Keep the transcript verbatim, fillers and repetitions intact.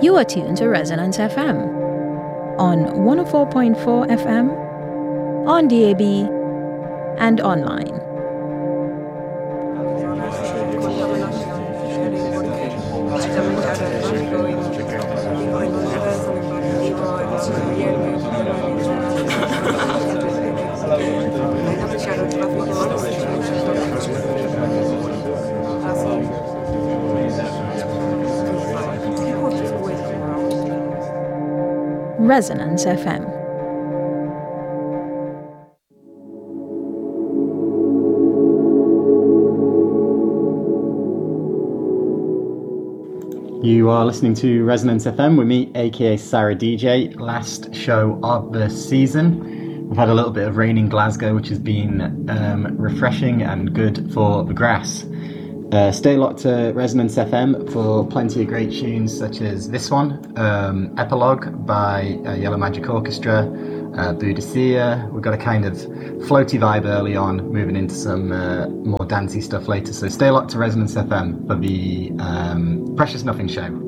You are tuned to Resonance F M on one oh four point four F M, on D A B, and online. Resonance F M. You are listening to Resonance F M with me, aka Sarah D J. Last show of the season. We've had a little bit of rain in Glasgow, which has been um, refreshing and good for the grass. Uh, stay locked to Resonance F M for plenty of great tunes such as this one, um, Epilogue by uh, Yellow Magic Orchestra, uh, Boudicca. We've got a kind of floaty vibe early on, moving into some uh, more dancey stuff later. So stay locked to Resonance F M for the um, Precious Nothing show.